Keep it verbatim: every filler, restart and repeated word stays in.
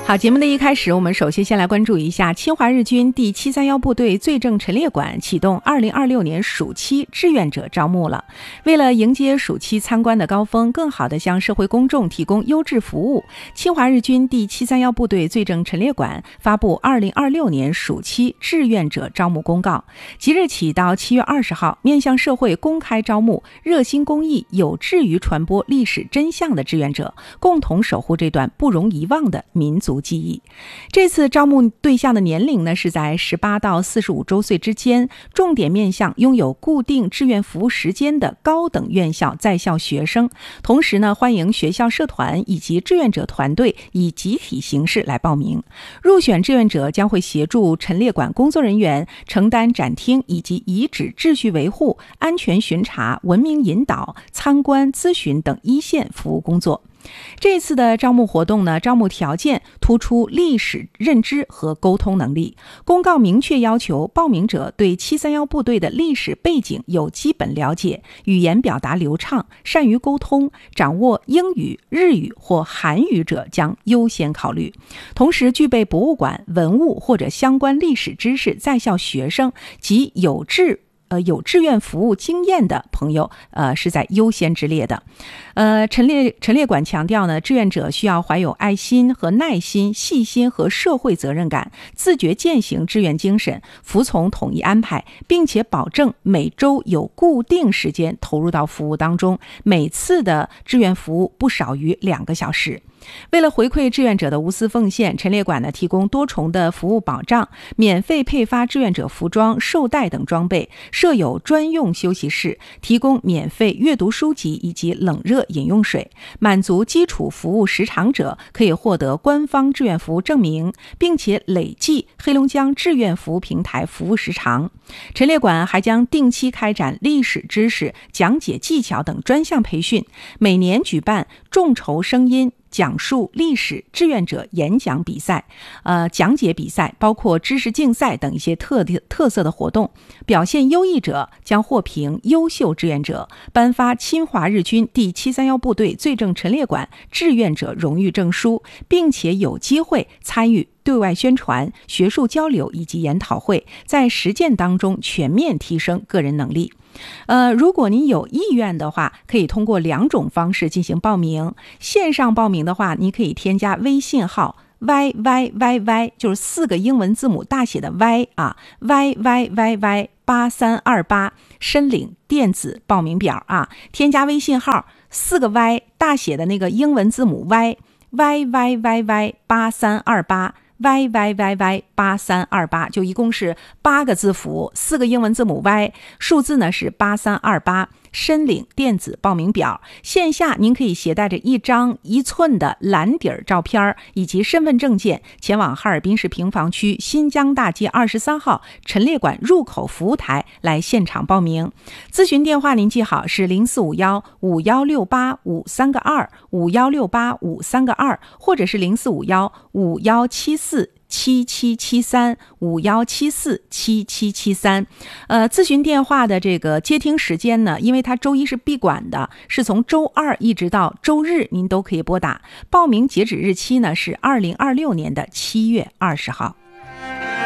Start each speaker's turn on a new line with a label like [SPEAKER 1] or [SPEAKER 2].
[SPEAKER 1] 好，节目的一开始，我们首先先来关注一下侵华日军第七三一部队罪证陈列馆启动二零二六年暑期志愿者招募了。为了迎接暑期参观的高峰，更好地向社会公众提供优质服务，侵华日军第七三一部队罪证陈列馆发布二零二六年暑期志愿者招募公告，即日起到七月二十号，面向社会公开招募热心公益、有志于传播历史真相的志愿者，共同守护这段不容遗忘的民族记忆。这次招募对象的年龄呢是在十八到四十五周岁之间，重点面向拥有固定志愿服务时间的高等院校在校学生。同时呢，欢迎学校社团以及志愿者团队以集体形式来报名。入选志愿者将会协助陈列馆工作人员承担展厅以及遗址秩序维护、安全巡查、文明引导、参观咨询等一线服务工作。这次的招募活动呢，招募条件突出历史认知和沟通能力。公告明确要求报名者对七三一部队的历史背景有基本了解，语言表达流畅，善于沟通，掌握英语、日语或韩语者将优先考虑。同时，具备博物馆、文物或者相关历史知识在校学生及有志呃，有志愿服务经验的朋友，呃，是在优先之列的。呃，陈列陈列馆强调呢，志愿者需要怀有爱心和耐心、细心和社会责任感，自觉践行志愿精神，服从统一安排，并且保证每周有固定时间投入到服务当中，每次的志愿服务不少于两个小时。为了回馈志愿者的无私奉献，陈列馆呢提供多重的服务保障，免费配发志愿者服装、绶带等装备，设有专用休息室，提供免费阅读书籍以及冷热饮用水。满足基础服务时长者可以获得官方志愿服务证明，并且累计黑龙江志愿服务平台服务时长。陈列馆还将定期开展历史知识、讲解技巧等专项培训，每年举办众筹声音讲述历史志愿者演讲比赛、呃讲解比赛，包括知识竞赛等一些特特色的活动。表现优异者将获评优秀志愿者，颁发侵华日军第七三一部队罪证陈列馆志愿者荣誉证书，并且有机会参与对外宣传、学术交流以及研讨会，在实践当中全面提升个人能力。呃，如果您有意愿的话，可以通过两种方式进行报名。线上报名的话，你可以添加微信号 Y Y Y Y， 就是四个英文字母大写的 Y 啊 ，Y Y Y Y 八三二八，申领电子报名表啊。添加微信号四个 Y 大写的那个英文字母 Y Y Y Y Y 八三二八。Y Y Y Y 八三二八，就一共是八个字符，四个英文字母 Y， 数字呢是八三二八。申领电子报名表，线下您可以携带着一张一寸的蓝底儿照片以及身份证件，前往哈尔滨市平房区新疆大街二十三号陈列馆入口服务台来现场报名。咨询电话您记好是零四五幺五幺六八五三个二五幺六八五三个二，或者是零四五幺五幺七四七七七三五幺七四七七七三。呃，咨询电话的这个接听时间呢，因为它周一是闭馆的，是从周二一直到周日，您都可以拨打。报名截止日期呢是二零二六年的七月二十号。